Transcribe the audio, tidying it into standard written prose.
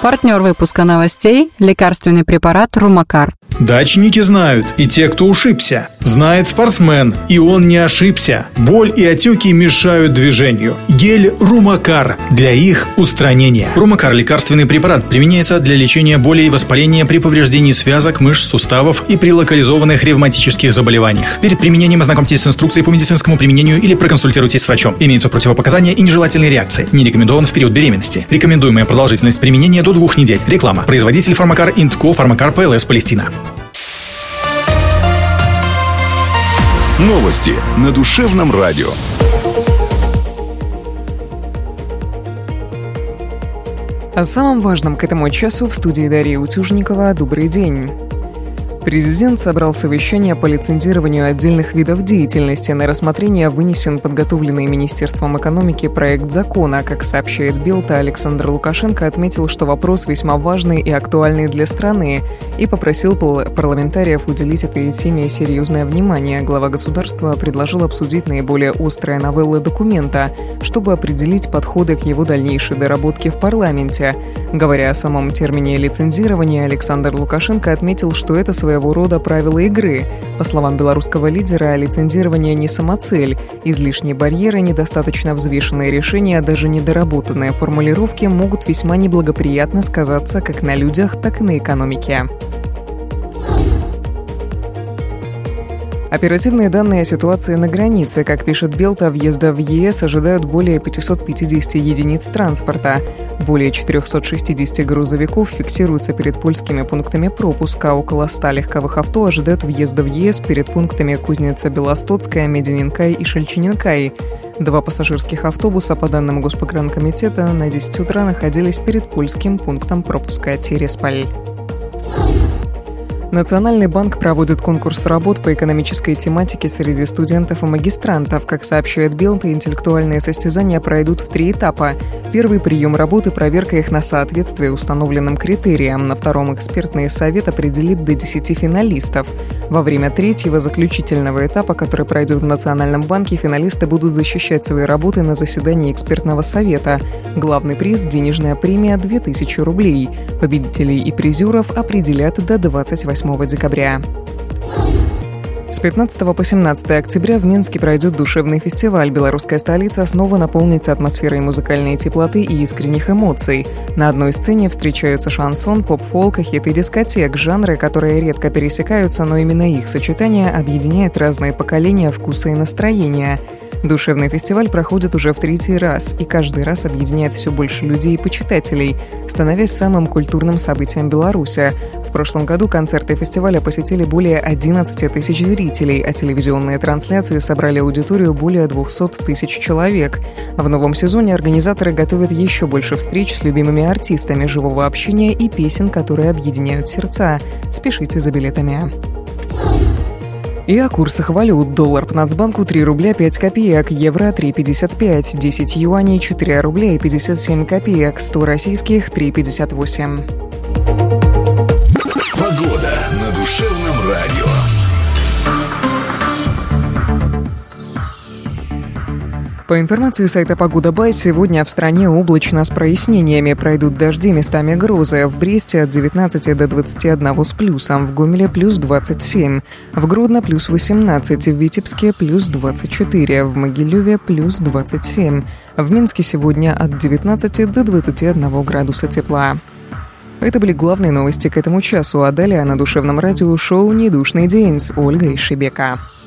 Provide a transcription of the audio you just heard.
Партнер выпуска новостей – лекарственный препарат Румакар. Дачники знают, и те, кто ушибся. Знает спортсмен, и он не ошибся. Боль и отеки мешают движению. Гель Румакар для их устранения. Румакар – лекарственный препарат, применяется для лечения боли и воспаления при повреждении связок, мышц, суставов и при локализованных ревматических заболеваниях. Перед применением ознакомьтесь с инструкцией по медицинскому применению или проконсультируйтесь с врачом. Имеются противопоказания и нежелательные реакции. Не рекомендован в период беременности. Рекомендуемая продолжительность применения до 2 недель. Реклама. Производитель Фармакар Индко, Фармакар ПЛС, Палестина. Новости на Душевном радио. О самом важном к этому часу в студии Дарьи Утюжникова. Добрый день. Президент собрал совещание по лицензированию отдельных видов деятельности. На рассмотрение вынесен подготовленный Министерством экономики проект закона. Как сообщает Белта, Александр Лукашенко отметил, что вопрос весьма важный и актуальный для страны, и попросил парламентариев уделить этой теме серьезное внимание. Глава государства предложил обсудить наиболее острые новеллы документа, чтобы определить подходы к его дальнейшей доработке в парламенте. Говоря о самом термине лицензирования, Александр Лукашенко отметил, что это своего рода правила игры. По словам белорусского лидера, лицензирование не самоцель. Излишние барьеры, недостаточно взвешенные решения, даже недоработанные формулировки могут весьма неблагоприятно сказаться как на людях, так и на экономике. Оперативные данные о ситуации на границе. Как пишет Белта, въезда в ЕС ожидают более 550 единиц транспорта. Более 460 грузовиков фиксируются перед польскими пунктами пропуска. Около 100 легковых авто ожидают въезда в ЕС перед пунктами Кузница-Белостоцкая, Медининкай и Шельчининкай. 2 пассажирских автобуса, по данным Госпогранкомитета, на 10 утра находились перед польским пунктом пропуска Тирасполь. Национальный банк проводит конкурс работ по экономической тематике среди студентов и магистрантов. Как сообщает Белта, интеллектуальные состязания пройдут в 3 этапа. Первый прием работы – проверка их на соответствие установленным критериям. На втором экспертный совет определит до 10 финалистов. Во время третьего заключительного этапа, который пройдет в Национальном банке, финалисты будут защищать свои работы на заседании экспертного совета. Главный приз – денежная премия 2000 рублей. Победителей и призеров определят до 28 декабря. С 15 по 17 октября в Минске пройдет душевный фестиваль. Белорусская столица снова наполнится атмосферой музыкальной теплоты и искренних эмоций. На одной сцене встречаются шансон, поп-фолк и хиты дискотек, жанры, которые редко пересекаются, но именно их сочетание объединяет разные поколения, вкусы и настроения. Душевный фестиваль проходит уже в 3-й раз, и каждый раз объединяет все больше людей и почитателей, становясь самым культурным событием Беларуси. В прошлом году концерты фестиваля посетили более 11 тысяч зрителей, а телевизионные трансляции собрали аудиторию более 200 тысяч человек. В новом сезоне организаторы готовят еще больше встреч с любимыми артистами, живого общения и песен, которые объединяют сердца. Спешите за билетами. И о курсах валют. Доллар по Нацбанку 3 рубля 5 копеек, евро 3,55, 10 юаней 4 рубля и 57 копеек, 100 российских 3,58. Погода на Душевном радио. По информации сайта «Погода.бай», сегодня в стране облачно с прояснениями. Пройдут дожди, местами грозы. В Бресте от 19 до 21 с плюсом, в Гомеле плюс 27, в Гродно плюс 18, в Витебске плюс 24, в Могилеве плюс 27. В Минске сегодня от 19 до 21 градуса тепла. Это были главные новости к этому часу, а далее на Душевном радио шоу «Недушный день» с Ольгой Шебека.